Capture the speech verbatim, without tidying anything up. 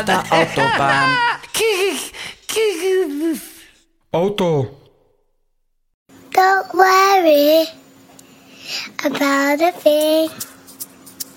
the Autobahn. Auto. Don't worry about a thing.